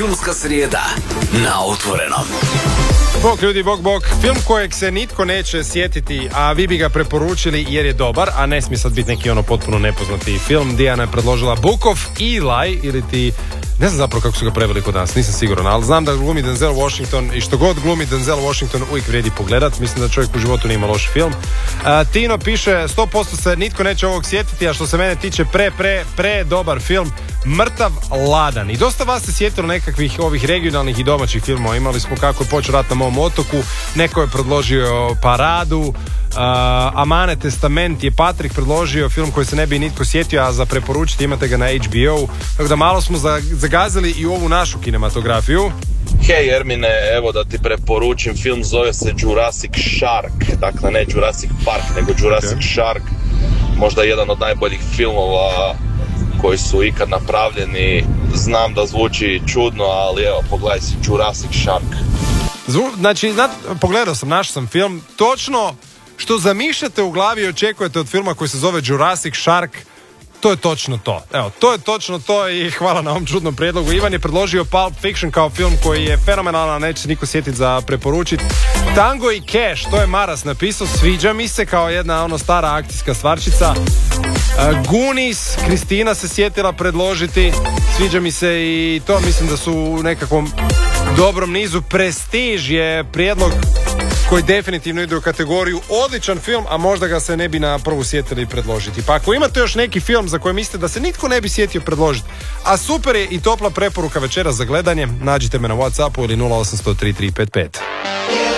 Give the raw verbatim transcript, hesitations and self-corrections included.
Filmska srijeda na Otvorenom. Bog ljudi, bog bog, film kojeg se nitko neće sjetiti, a vi bi ga preporučili jer je dobar, a ne smije sad biti neki ono potpuno nepoznati film. Dijana je predložila Book of Eli, ili ti, ne znam zapravo kako su ga preveli kod nas, nisam siguran, ali znam da glumi Denzel Washington i što god glumi Denzel Washington uvijek vrijedi pogledat. Mislim da čovjek u životu nije ima loš film. uh, Tino piše, sto posto se nitko neće ovog sjetiti, a što se mene tiče pre, pre, pre dobar film, Mrtav ladan. I dosta vas se sjetilo nekakvih ovih regionalnih i domaćih filmova. Imali smo Kako je počeo rat na mom otoku, neko je predložio Paradu, uh, Amane testament je Patrik predložio, film koji se ne bi nitko sjetio, a za preporučiti imate ga na H B O. Tako da malo smo zagazili i ovu našu kinematografiju. Hej Ermine, evo da ti preporučim film, zove se Jurassic Shark. Dakle ne Jurassic Park, nego Jurassic okay. Shark. Možda jedan od najboljih filmova koji su ikad napravljeni. Znam da zvuči čudno, ali evo, pogledaj si Jurassic Shark. Zvu, znači, znat, pogledao sam, našao sam film. Točno što zamišljate u glavi i očekujete od filma koji se zove Jurassic Shark, to je točno to. Evo, to je točno to i hvala na ovom čudnom prijedlogu. Ivan je predložio Pulp Fiction kao film koji je fenomenalan, neće se niko sjetiti za preporučiti. Tango i Cash, to je Maras napisao, sviđa mi se kao jedna ono stara akcijska stvarčica. Uh, Goonies, Kristina se sjetila predložiti, sviđa mi se i to, mislim da su u nekakvom dobrom nizu. Prestiž je prijedlog koji definitivno ide u kategoriju odličan film, a možda ga se ne bi na prvu sjetili predložiti. Pa ako imate još neki film za koji mislite da se nitko ne bi sjetio predložiti, a super je i topla preporuka večera za gledanje, nađite me na WhatsAppu ili nula osam zero tri tri pet pet.